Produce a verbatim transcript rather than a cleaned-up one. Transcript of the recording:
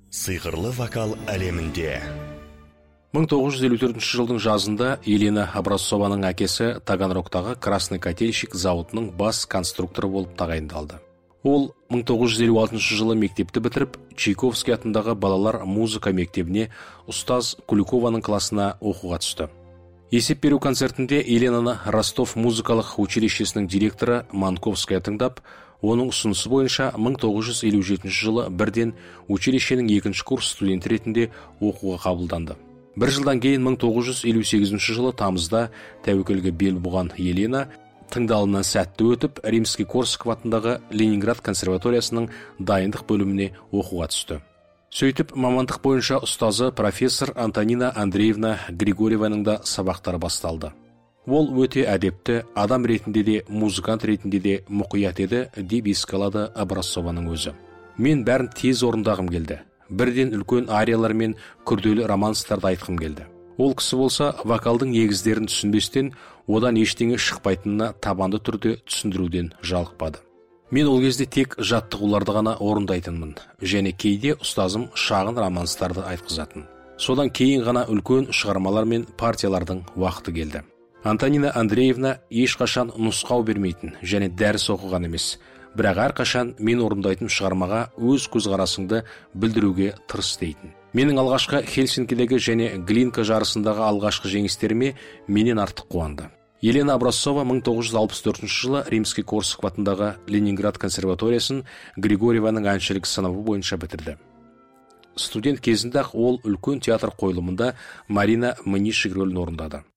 Сыйғырлы вокал әлемінде. мың тоғыз жүз елу төртінші жылдың жазында Елена Образцованың әкесі Таганрогтағы Красный Котельщик зауытының бас конструкторы болып тағайындалды. Ол мың тоғыз жүз елу алтыншы жылы мектепті бітіріп, Чайковский атындағы балалар музыка мектебіне ұстаз Куликованың классына оқуға түсті. Есеп беру концертінде Еленаны Ростов музыкалық училищесінің директоры Манковская тыңдап, оның ұсынысы бойынша мың тоғыз жүз елу жетінші жылы бірден училищенің екінші курс студенті ретінде оқуға қабылданды. Бір жылдан кейін мың тоғыз жүз елу сегізінші жылы тамызда тәуекелге бел буған Елена тыңдалымнан сәтті өтіп, Римский-Корсаков атындағы Ленинград консерваториясының дайындық бөліміне оқуға түсті. Сөйтіп, мамандық бойынша ұстазы профессор Антонина Андреевна Григорьеваның да сабақтары басталды. Ол өте әдепті, адам ретінде де, музыкант ретінде де мұқият еді, деп еске алады Образцованың өзі. Мен бәрін тез орындағым келді. Бірден үлкен ариялар мен күрделі романстарды айтқым келді. Ол кісі болса, вокалдың негіздерін түсінбестен, одан ештеңе шықпайтынына табанды түрде түсіндіруден жалықпады. Мен ол кезде тек жаттығуларды ғана орындайтынмын, және кейде ұстазым шағын романстарды айтқызатын. Содан кейін ғана үлкен шығармалар мен партиялардың уақыты келді. Антонина Андреевна ешқашан нұсқау бермейтін және дәріс оқыған емес, бірақ әрқашан мен орындайтын шығармаға өз көзқарасыңды білдіруге тырыс дейтін. Менің алғашқы Хельсинкидегі және Глинка жарысындағы алғашқы жеңістеріме менен артық қуанды. Елена Образцова мың тоғыз жүз алпыс төртінші жылы Римский-Корсаков атындағы Ленинград консерваториясын Григорьеваның әншілік сыныбы бойынша бітірді. Студент кезінде ол үлкен театр қойылымында Марина Мнишек рөлін орындады.